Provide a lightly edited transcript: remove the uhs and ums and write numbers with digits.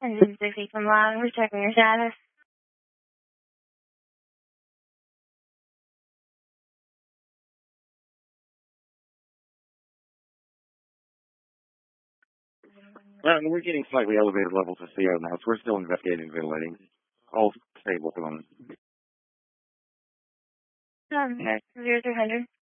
Engine 60 from Long. We're checking your status. We're getting slightly elevated levels of CO now, so we're still investigating and ventilating. All stable at the moment. 0300.